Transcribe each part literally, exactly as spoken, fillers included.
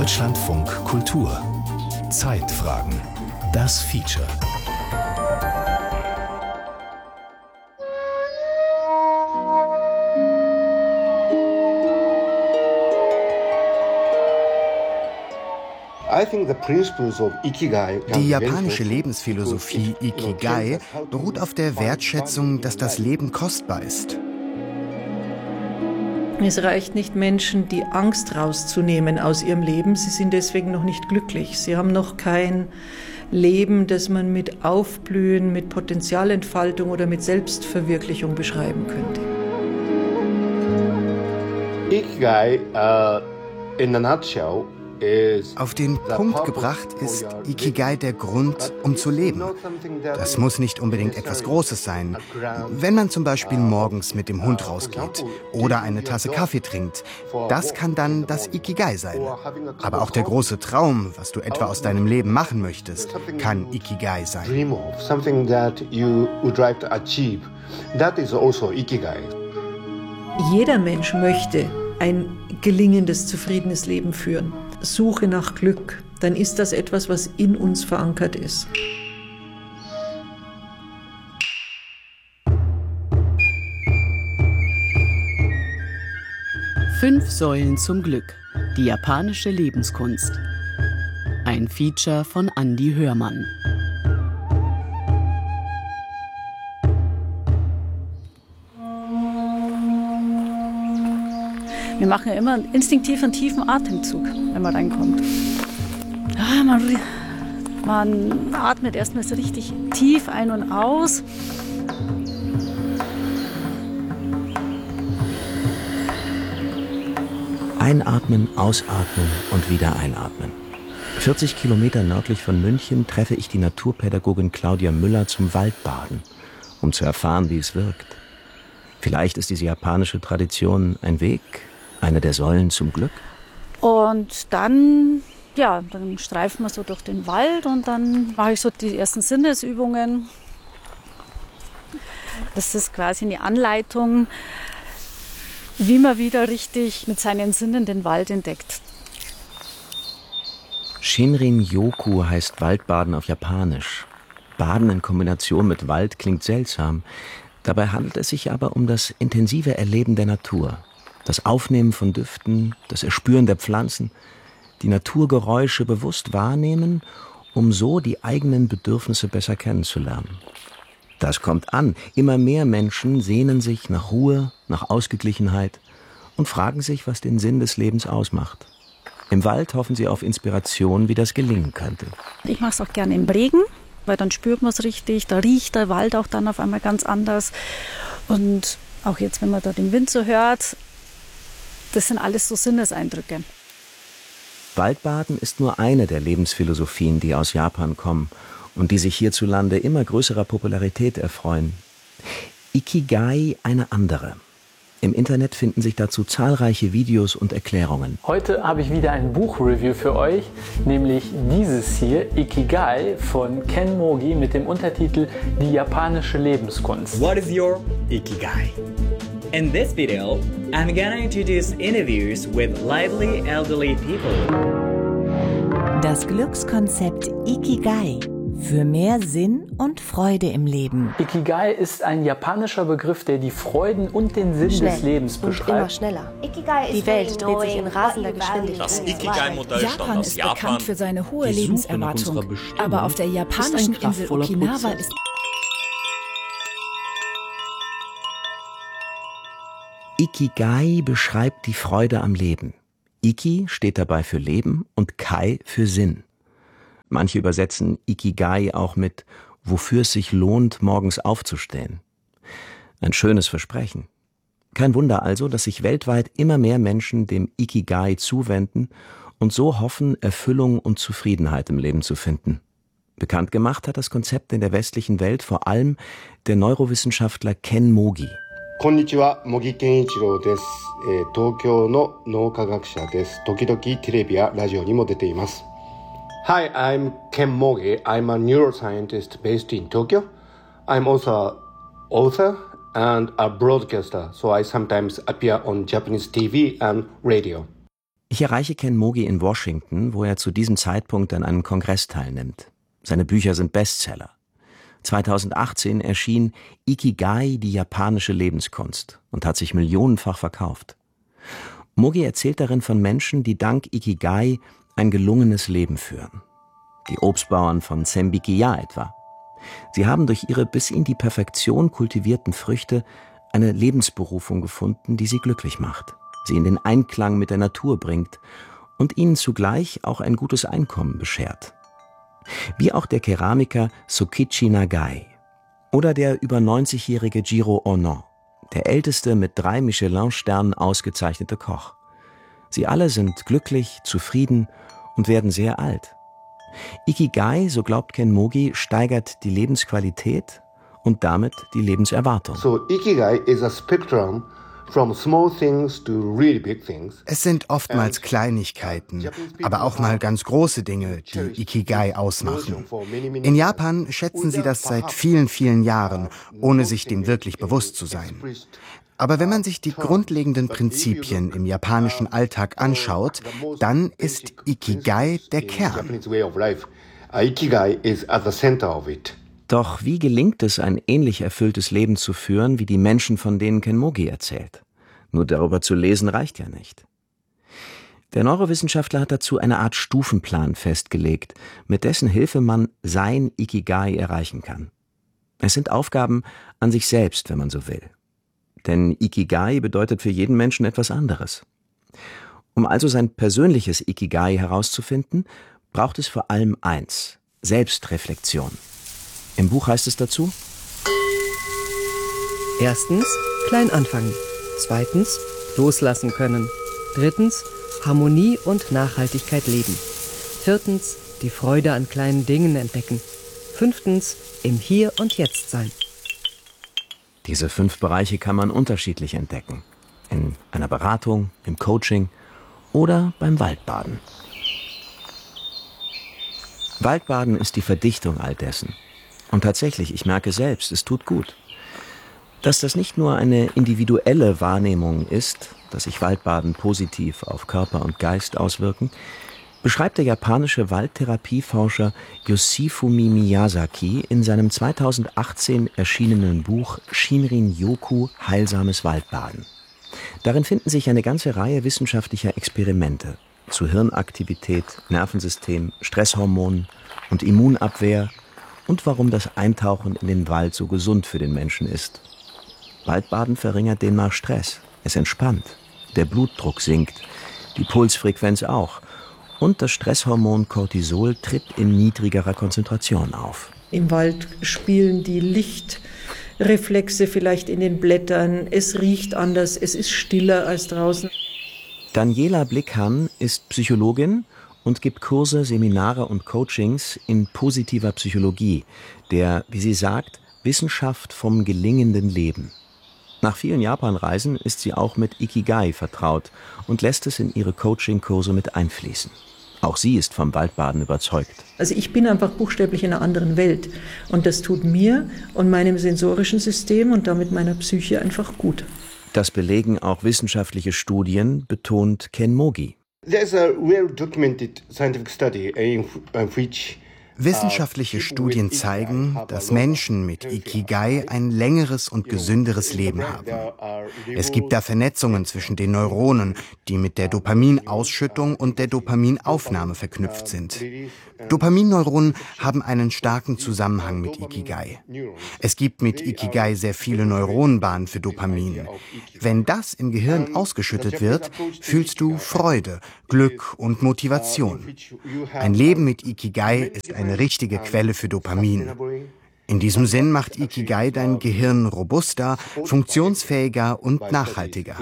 Deutschlandfunk Kultur. Zeitfragen. Das Feature. Die japanische Lebensphilosophie Ikigai beruht auf der Wertschätzung, dass das Leben kostbar ist. Es reicht nicht, Menschen die Angst rauszunehmen aus ihrem Leben. Sie sind deswegen noch nicht glücklich. Sie haben noch kein Leben, das man mit Aufblühen, mit Potenzialentfaltung oder mit Selbstverwirklichung beschreiben könnte. Ikigai, uh, in a nutshell, Auf den Punkt gebracht ist Ikigai der Grund, um zu leben. Das muss nicht unbedingt etwas Großes sein. Wenn man zum Beispiel morgens mit dem Hund rausgeht oder eine Tasse Kaffee trinkt, das kann dann das Ikigai sein. Aber auch der große Traum, was du etwa aus deinem Leben machen möchtest, kann Ikigai sein. Jeder Mensch möchte ein gelingendes, zufriedenes Leben führen. Suche nach Glück, dann ist das etwas, was in uns verankert ist. Fünf Säulen zum Glück. Die japanische Lebenskunst. Ein Feature von Andi Hörmann. Wir machen ja immer instinktiv einen tiefen Atemzug, wenn man reinkommt. Ja, man, man atmet erstmal so richtig tief ein und aus. Einatmen, ausatmen und wieder einatmen. vierzig Kilometer nördlich von München treffe ich die Naturpädagogin Claudia Müller zum Waldbaden, um zu erfahren, wie es wirkt. Vielleicht ist diese japanische Tradition ein Weg, eine der Säulen zum Glück. Und dann, ja, dann streifen wir so durch den Wald und dann mache ich so die ersten Sinnesübungen. Das ist quasi eine Anleitung, wie man wieder richtig mit seinen Sinnen den Wald entdeckt. Shinrin-yoku heißt Waldbaden auf Japanisch. Baden in Kombination mit Wald klingt seltsam. Dabei handelt es sich aber um das intensive Erleben der Natur. Das Aufnehmen von Düften, das Erspüren der Pflanzen, die Naturgeräusche bewusst wahrnehmen, um so die eigenen Bedürfnisse besser kennenzulernen. Das kommt an. Immer mehr Menschen sehnen sich nach Ruhe, nach Ausgeglichenheit und fragen sich, was den Sinn des Lebens ausmacht. Im Wald hoffen sie auf Inspiration, wie das gelingen könnte. Ich mache es auch gerne im Regen, weil dann spürt man es richtig. Da riecht der Wald auch dann auf einmal ganz anders. Und auch jetzt, wenn man da den Wind so hört, das sind alles so Sinneseindrücke. Waldbaden ist nur eine der Lebensphilosophien, die aus Japan kommen und die sich hierzulande immer größerer Popularität erfreuen. Ikigai eine andere. Im Internet finden sich dazu zahlreiche Videos und Erklärungen. Heute habe ich wieder ein Buchreview für euch, nämlich dieses hier, Ikigai von Ken Mogi mit dem Untertitel Die japanische Lebenskunst. What is your Ikigai? In this video, I'm gonna introduce interviews with lively elderly people. Das Glückskonzept Ikigai für mehr Sinn und Freude im Leben. Ikigai ist ein japanischer Begriff, der die Freuden und den Sinn Schnell des Lebens und beschreibt. Immer schneller. Die Welt dreht sich in rasender Geschwindigkeit. Das Ikigai-Modell Japan ist Japan. bekannt für seine hohe Lebenserwartung. Aber auf der japanischen Insel Okinawa ist Ikigai beschreibt die Freude am Leben. Iki steht dabei für Leben und Kai für Sinn. Manche übersetzen Ikigai auch mit wofür es sich lohnt, morgens aufzustehen. Ein schönes Versprechen. Kein Wunder also, dass sich weltweit immer mehr Menschen dem Ikigai zuwenden und so hoffen, Erfüllung und Zufriedenheit im Leben zu finden. Bekannt gemacht hat das Konzept in der westlichen Welt vor allem der Neurowissenschaftler Ken Mogi. Konnichiwa, Mogi Kenichiro desu. Tokyo no Noukagakusha desu. Tokidoki Terebi ya Radio ni mo dete imasu. Hi, I'm Ken Mogi. I'm a neuroscientist based in Tokyo. I'm also an author and a broadcaster, so I sometimes appear on Japanese T V and radio. Ich erreiche Ken Mogi in Washington, wo er zu diesem Zeitpunkt an einem Kongress teilnimmt. Seine Bücher sind Bestseller. zweitausendachtzehn erschien Ikigai, die japanische Lebenskunst, und hat sich millionenfach verkauft. Mogi erzählt darin von Menschen, die dank Ikigai ein gelungenes Leben führen. Die Obstbauern von Zenbikiya etwa. Sie haben durch ihre bis in die Perfektion kultivierten Früchte eine Lebensberufung gefunden, die sie glücklich macht, sie in den Einklang mit der Natur bringt und ihnen zugleich auch ein gutes Einkommen beschert. Wie auch der Keramiker Sokichi Nagai oder der über neunzigjährige Jiro Ono, der älteste mit drei Michelin-Sternen ausgezeichnete Koch. Sie alle sind glücklich, zufrieden und werden sehr alt. Ikigai, so glaubt Ken Mogi, steigert die Lebensqualität und damit die Lebenserwartung. So Ikigai is a spectrum from small things to really big things. Es sind oftmals Kleinigkeiten, aber auch mal ganz große Dinge, die Ikigai ausmachen. In Japan schätzen sie das seit vielen, vielen Jahren, ohne sich dem wirklich bewusst zu sein. Aber wenn man sich die grundlegenden Prinzipien im japanischen Alltag anschaut, dann ist Ikigai der Kern. Doch wie gelingt es, ein ähnlich erfülltes Leben zu führen, wie die Menschen, von denen Ken Mogi erzählt? Nur darüber zu lesen reicht ja nicht. Der Neurowissenschaftler hat dazu eine Art Stufenplan festgelegt, mit dessen Hilfe man sein Ikigai erreichen kann. Es sind Aufgaben an sich selbst, wenn man so will. Denn Ikigai bedeutet für jeden Menschen etwas anderes. Um also sein persönliches Ikigai herauszufinden, braucht es vor allem eins: Selbstreflexion. Im Buch heißt es dazu: Erstens, klein anfangen. Zweitens, loslassen können. Drittens, Harmonie und Nachhaltigkeit leben. Viertens, die Freude an kleinen Dingen entdecken. Fünftens, im Hier und Jetzt sein. Diese fünf Bereiche kann man unterschiedlich entdecken. In einer Beratung, im Coaching oder beim Waldbaden. Waldbaden ist die Verdichtung all dessen. Und tatsächlich, ich merke selbst, es tut gut. Dass das nicht nur eine individuelle Wahrnehmung ist, dass sich Waldbaden positiv auf Körper und Geist auswirken, beschreibt der japanische Waldtherapieforscher Yoshifumi Miyazaki in seinem zweitausendachtzehn erschienenen Buch Shinrin-yoku – Heilsames Waldbaden. Darin finden sich eine ganze Reihe wissenschaftlicher Experimente zu Hirnaktivität, Nervensystem, Stresshormonen und Immunabwehr und warum das Eintauchen in den Wald so gesund für den Menschen ist. Waldbaden verringert demnach Stress, es entspannt, der Blutdruck sinkt, die Pulsfrequenz auch. Und das Stresshormon Cortisol tritt in niedrigerer Konzentration auf. Im Wald spielen die Lichtreflexe vielleicht in den Blättern. Es riecht anders, es ist stiller als draußen. Daniela Blickhahn ist Psychologin und gibt Kurse, Seminare und Coachings in positiver Psychologie, der, wie sie sagt, Wissenschaft vom gelingenden Leben. Nach vielen Japanreisen ist sie auch mit Ikigai vertraut und lässt es in ihre Coaching-Kurse mit einfließen. Auch sie ist vom Waldbaden überzeugt. Also ich bin einfach buchstäblich in einer anderen Welt. Und das tut mir und meinem sensorischen System und damit meiner Psyche einfach gut. Das belegen auch wissenschaftliche Studien, betont Ken Mogi. There's a well documented scientific study in which Wissenschaftliche Studien zeigen, dass Menschen mit Ikigai ein längeres und gesünderes Leben haben. Es gibt da Vernetzungen zwischen den Neuronen, die mit der Dopaminausschüttung und der Dopaminaufnahme verknüpft sind. Dopaminneuronen haben einen starken Zusammenhang mit Ikigai. Es gibt mit Ikigai sehr viele Neuronenbahnen für Dopamin. Wenn das im Gehirn ausgeschüttet wird, fühlst du Freude, Glück und Motivation. Ein Leben mit Ikigai ist eine richtige Quelle für Dopamin. In diesem Sinn macht Ikigai dein Gehirn robuster, funktionsfähiger und nachhaltiger.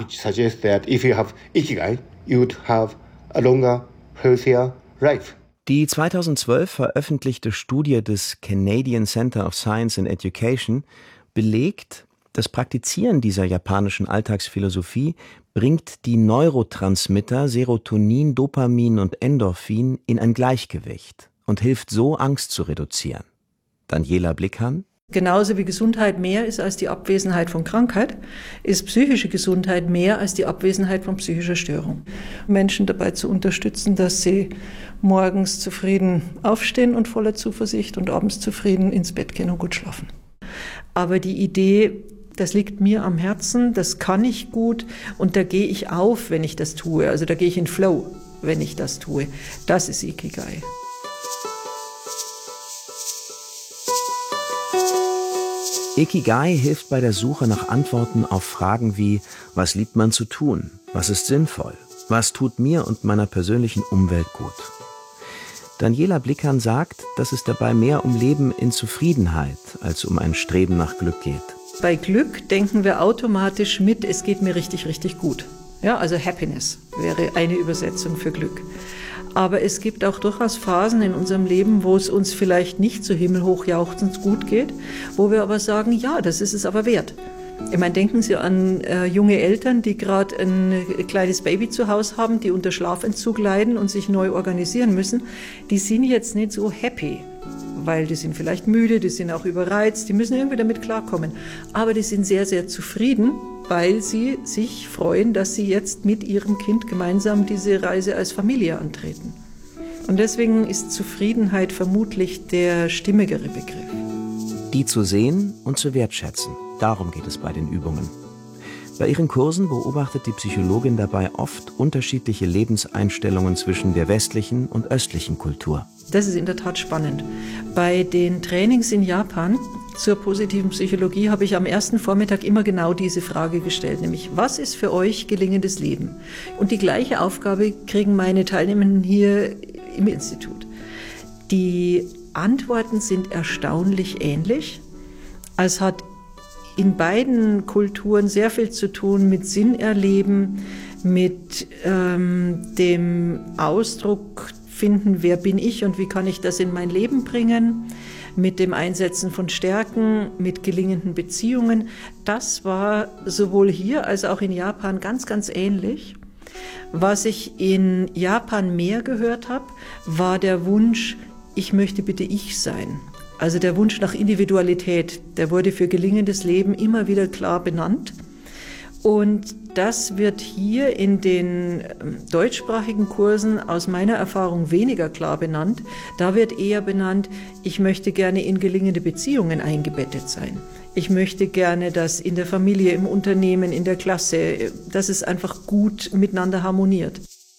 Die zweitausendzwölf veröffentlichte Studie des Canadian Center of Science and Education belegt, das Praktizieren dieser japanischen Alltagsphilosophie bringt die Neurotransmitter Serotonin, Dopamin und Endorphin in ein Gleichgewicht und hilft so, Angst zu reduzieren. Daniela Blickhahn: Genauso wie Gesundheit mehr ist als die Abwesenheit von Krankheit, ist psychische Gesundheit mehr als die Abwesenheit von psychischer Störung. Menschen dabei zu unterstützen, dass sie morgens zufrieden aufstehen und voller Zuversicht und abends zufrieden ins Bett gehen und gut schlafen. Aber die Idee, das liegt mir am Herzen, das kann ich gut und da gehe ich auf, wenn ich das tue. Also da gehe ich in Flow, wenn ich das tue. Das ist Ikigai. Ikigai hilft bei der Suche nach Antworten auf Fragen wie: Was liebt man zu tun? Was ist sinnvoll? Was tut mir und meiner persönlichen Umwelt gut? Daniela Blickern sagt, dass es dabei mehr um Leben in Zufriedenheit als um ein Streben nach Glück geht. Bei Glück denken wir automatisch mit, es geht mir richtig, richtig gut. Ja, also Happiness wäre eine Übersetzung für Glück. Aber es gibt auch durchaus Phasen in unserem Leben, wo es uns vielleicht nicht so himmelhoch jauchzend gut geht, wo wir aber sagen, ja, das ist es aber wert. Ich meine, denken Sie an äh, junge Eltern, die gerade ein kleines Baby zu Hause haben, die unter Schlafentzug leiden und sich neu organisieren müssen. Die sind jetzt nicht so happy, weil die sind vielleicht müde, die sind auch überreizt, die müssen irgendwie damit klarkommen. Aber die sind sehr, sehr zufrieden, weil sie sich freuen, dass sie jetzt mit ihrem Kind gemeinsam diese Reise als Familie antreten. Und deswegen ist Zufriedenheit vermutlich der stimmigere Begriff. Die zu sehen und zu wertschätzen, darum geht es bei den Übungen. Bei ihren Kursen beobachtet die Psychologin dabei oft unterschiedliche Lebenseinstellungen zwischen der westlichen und östlichen Kultur. Das ist in der Tat spannend. Bei den Trainings in Japan zur positiven Psychologie habe ich am ersten Vormittag immer genau diese Frage gestellt, nämlich: Was ist für euch gelingendes Leben? Und die gleiche Aufgabe kriegen meine Teilnehmenden hier im Institut. Die Antworten sind erstaunlich ähnlich. Es hat in beiden Kulturen sehr viel zu tun mit Sinnerleben, mit ähm, dem Ausdruck finden, wer bin ich und wie kann ich das in mein Leben bringen, mit dem Einsetzen von Stärken, mit gelingenden Beziehungen. Das war sowohl hier als auch in Japan ganz, ganz ähnlich. Was ich in Japan mehr gehört habe, war der Wunsch, ich möchte bitte ich sein. Also der Wunsch nach Individualität, der wurde für gelingendes Leben immer wieder klar benannt. Und das wird hier in den deutschsprachigen Kursen aus meiner Erfahrung weniger klar benannt. Da wird eher benannt, ich möchte gerne in gelingende Beziehungen eingebettet sein. Ich möchte gerne, dass in der Familie, im Unternehmen, in der Klasse, dass es einfach gut miteinander harmoniert.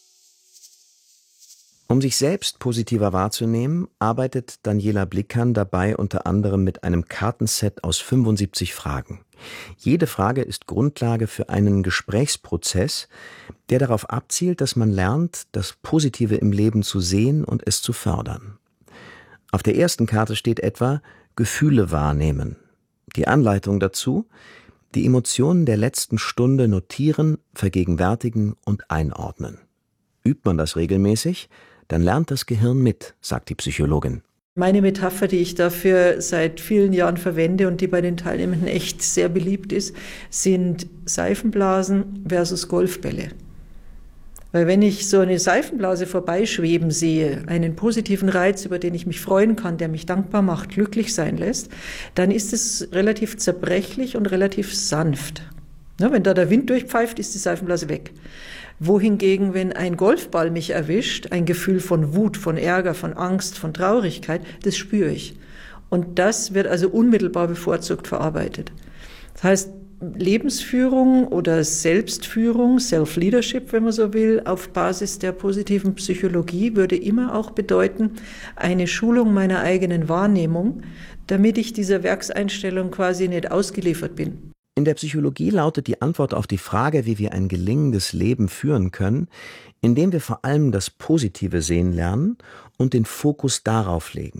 Um sich selbst positiver wahrzunehmen, arbeitet Daniela Blickern dabei unter anderem mit einem Kartenset aus fünfundsiebzig Fragen. Jede Frage ist Grundlage für einen Gesprächsprozess, der darauf abzielt, dass man lernt, das Positive im Leben zu sehen und es zu fördern. Auf der ersten Karte steht etwa Gefühle wahrnehmen. Die Anleitung dazu: Die Emotionen der letzten Stunde notieren, vergegenwärtigen und einordnen. Übt man das regelmäßig, dann lernt das Gehirn mit, sagt die Psychologin. Meine Metapher, die ich dafür seit vielen Jahren verwende und die bei den Teilnehmenden echt sehr beliebt ist, sind Seifenblasen versus Golfbälle. Weil wenn ich so eine Seifenblase vorbeischweben sehe, einen positiven Reiz, über den ich mich freuen kann, der mich dankbar macht, glücklich sein lässt, dann ist es relativ zerbrechlich und relativ sanft. Ja, wenn da der Wind durchpfeift, ist die Seifenblase weg. Wohingegen, wenn ein Golfball mich erwischt, ein Gefühl von Wut, von Ärger, von Angst, von Traurigkeit, das spüre ich. Und das wird also unmittelbar bevorzugt verarbeitet. Das heißt, Lebensführung oder Selbstführung, Self-Leadership, wenn man so will, auf Basis der positiven Psychologie würde immer auch bedeuten, eine Schulung meiner eigenen Wahrnehmung, damit ich dieser Werkseinstellung quasi nicht ausgeliefert bin. In der Psychologie lautet die Antwort auf die Frage, wie wir ein gelingendes Leben führen können, indem wir vor allem das Positive sehen lernen und den Fokus darauf legen.